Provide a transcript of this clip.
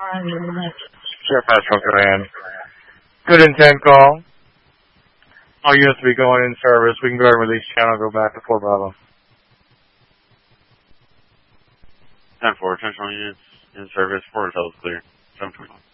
Sheriff Patrol Command. Good intent call. All units will be going in service. We can go ahead and release channel and go back to Fort Bravo. 10-4, attention all units in service. 4 hotels clear. 721.